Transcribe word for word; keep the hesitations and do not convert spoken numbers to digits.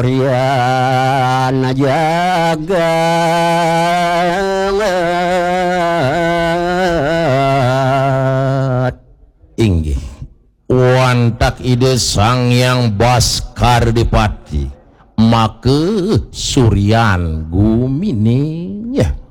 Mariana jaga inggih wantak ide sang yang Baskar Dipati make Suryan Gumining ya